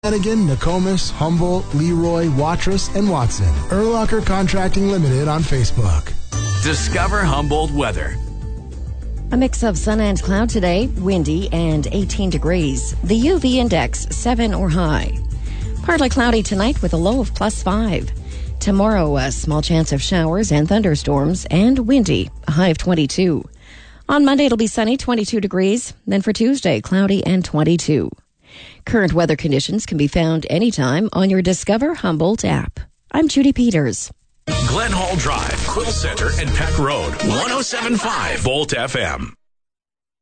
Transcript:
Flanagan, Nokomis, Humboldt, Leroy, Watrous, and Watson. Erlacher Contracting Limited on Facebook. Discover Humboldt weather. A mix of sun and cloud today, windy and 18 degrees. The UV index 7 or high. Partly cloudy tonight with a low of +5. Tomorrow, a small chance of showers and thunderstorms and windy, a high of 22. On Monday, it'll be sunny, 22 degrees. Then for Tuesday, cloudy and 22. Current weather conditions can be found anytime on your Discover Humboldt app. I'm Judy Peters. Glen Hall Drive, Quill Center, and Peck Road, 107.5 Volt FM.